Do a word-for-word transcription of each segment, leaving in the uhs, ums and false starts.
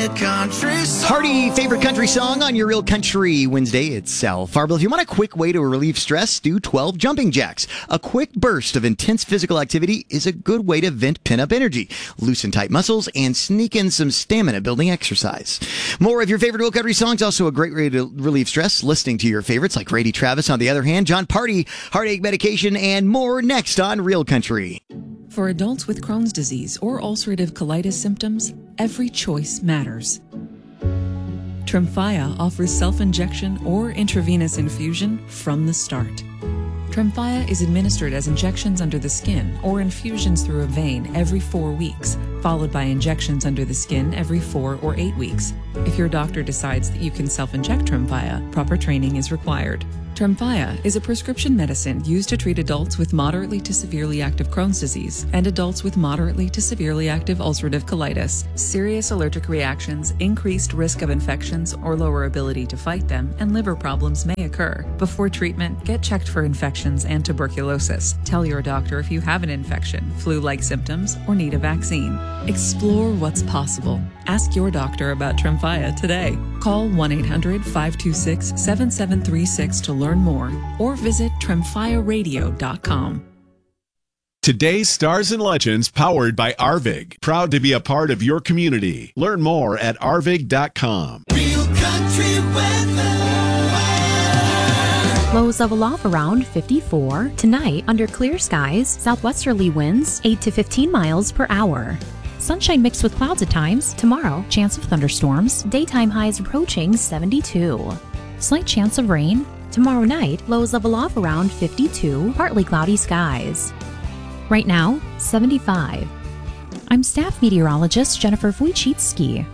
favorite country song. Hearty favorite country song on your Real Country Wednesday. It's Sal Farble. If you want a quick way to relieve stress, do twelve jumping jacks. A quick burst of intense physical activity is a good way to vent pent-up energy, loosen tight muscles, and sneak in some stamina-building exercise. More of your favorite Real Country songs, also a great way to relieve stress, listening to your favorites like Grady Travis on the other hand, John Party, heartache medication, and more next on Real Country. For adults with Crohn's disease or ulcerative colitis symptoms, every choice matters. Tremfya offers self-injection or intravenous infusion from the start. Tremfya is administered as injections under the skin or infusions through a vein every four weeks, followed by injections under the skin every four or eight weeks. If your doctor decides that you can self-inject Tremfya, proper training is required. Tremfya is a prescription medicine used to treat adults with moderately to severely active Crohn's disease and adults with moderately to severely active ulcerative colitis. Serious allergic reactions, increased risk of infections or lower ability to fight them, and liver problems may occur. Before treatment, get checked for infections and tuberculosis. Tell your doctor if you have an infection, flu-like symptoms, or need a vaccine. Explore what's possible. Ask your doctor about Tremfya today. Call one eight hundred, five two six, seven seven three six to learn more, or visit tremfya radio dot com. Today's Stars and Legends, powered by Arvig. Proud to be a part of your community. Learn more at arvig dot com. Real country weather. Lows of aloft around fifty-four. Tonight, under clear skies, southwesterly winds eight to fifteen miles per hour. Sunshine mixed with clouds at times. Tomorrow, chance of thunderstorms. Daytime highs approaching seventy-two. Slight chance of rain. Tomorrow night, lows level off around fifty-two. Partly cloudy skies. Right now, seventy-five. I'm staff meteorologist Jennifer Wojcicki.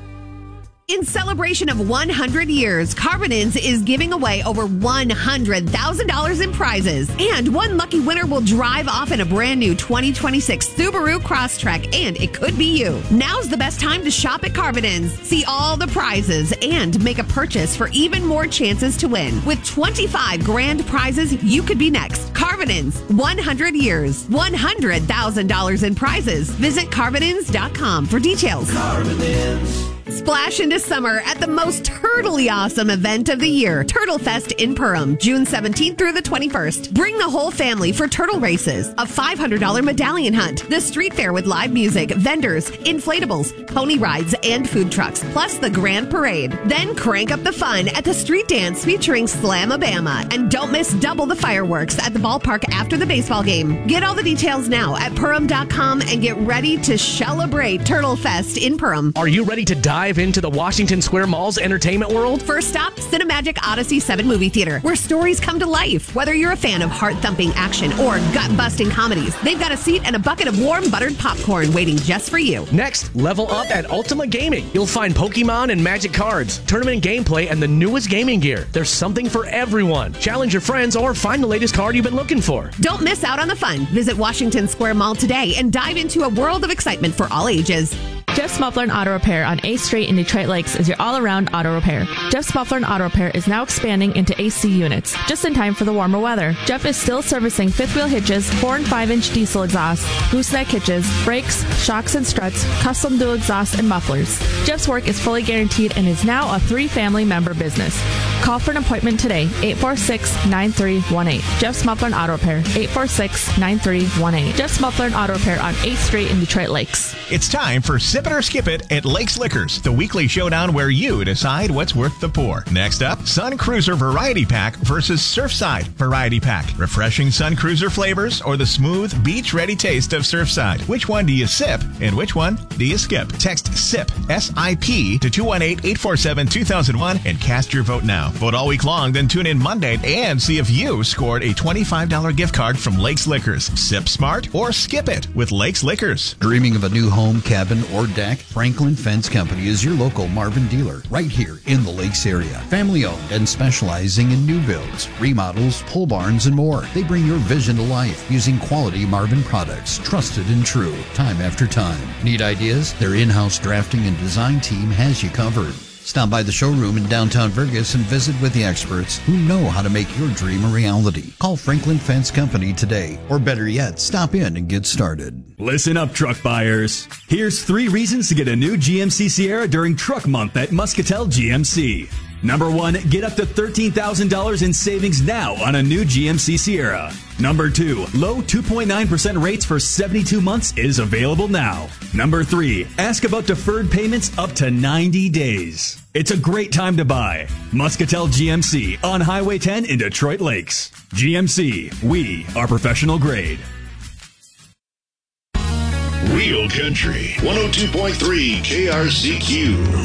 In celebration of one hundred years, Carbonins is giving away over one hundred thousand dollars in prizes. And one lucky winner will drive off in a brand new twenty twenty-six Subaru Crosstrek, and it could be you. Now's the best time to shop at Carbonins. See all the prizes and make a purchase for even more chances to win. With twenty-five grand prizes, you could be next. Carbonins, one hundred years, one hundred thousand dollars in prizes. Visit carbonins dot com for details. Carbonins. Splash into summer at the most turtly awesome event of the year, Turtle Fest in Perham, June seventeenth through the twenty-first. Bring the whole family for turtle races, a five hundred dollars medallion hunt, the street fair with live music, vendors, inflatables, pony rides, and food trucks, plus the grand parade. Then crank up the fun at the street dance featuring Slamabama. And don't miss double the fireworks at the ballpark after the baseball game. Get all the details now at perham dot com and get ready to celebrate Turtle Fest in Perham. Are you ready to dive into the Washington Square Mall's entertainment world? First stop, Cinemagic Odyssey seven Movie Theater, where stories come to life. Whether you're a fan of heart-thumping action or gut-busting comedies, they've got a seat and a bucket of warm buttered popcorn waiting just for you. Next, level up at Ultima Gaming. You'll find Pokemon and Magic cards, tournament gameplay, and the newest gaming gear. There's something for everyone. Challenge your friends or find the latest card you've been looking for. Don't miss out on the fun. Visit Washington Square Mall today and dive into a world of excitement for all ages. Jeff's Muffler and Auto Repair on eighth Street in Detroit Lakes is your all-around auto repair. Jeff's Muffler and Auto Repair is now expanding into A C units, just in time for the warmer weather. Jeff is still servicing fifth wheel hitches, four and five inch diesel exhausts, gooseneck hitches, brakes, shocks and struts, custom dual exhausts, and mufflers. Jeff's work is fully guaranteed and is now a three-family member business. Call for an appointment today, eight four six, nine three one eight. Jeff's Muffler and Auto Repair, eight four six, nine three one eight. Jeff's Muffler and Auto Repair on eighth Street in Detroit Lakes. It's time for Sip It or Skip It at Lakes Liquors, the weekly showdown where you decide what's worth the pour. Next up, Sun Cruiser Variety Pack versus Surfside Variety Pack. Refreshing Sun Cruiser flavors or the smooth, beach-ready taste of Surfside. Which one do you sip and which one do you skip? Text SIP, S I P, to two one eight, eight four seven, two thousand one and cast your vote now. Vote all week long, then tune in Monday and see if you scored a twenty-five dollars gift card from Lakes Liquors. Sip smart or skip it with Lakes Liquors. Dreaming of a new home, cabin, or deck? Franklin Fence Company is your local Marvin dealer right here in the Lakes area. Family owned and specializing in new builds, remodels, pole barns, and more. They bring your vision to life using quality Marvin products, trusted and true, time after time. Need ideas? Their in-house drafting and design team has you covered. Stop by the showroom in downtown Vegas and visit with the experts who know how to make your dream a reality. Call Franklin Fence Company today, or better yet, stop in and get started. Listen up, truck buyers. Here's three reasons to get a new G M C Sierra during Truck Month at Muscatel G M C. Number one, get up to thirteen thousand dollars in savings now on a new G M C Sierra. Number two, low two point nine percent rates for seventy-two months is available now. Number three, ask about deferred payments up to ninety days. It's a great time to buy. Muscatel G M C on Highway ten in Detroit Lakes. G M C, we are professional grade. Real Country one oh two point three K R C Q.